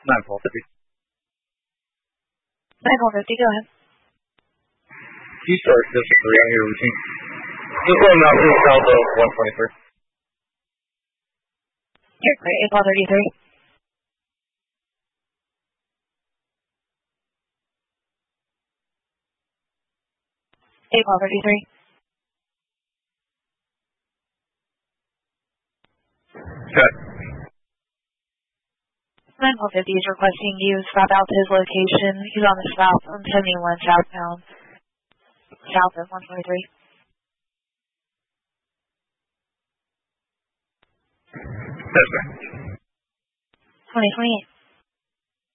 9-12-50. 9-12-50, go ahead. Start District 3 on your routine. Just going out to the south of 123. You're great, 8-12-33. 8-12-33. Okay. 9-12-50 is requesting you stop out to his location. He's on the south on 71 southbound, south of 123. That's right. 2028.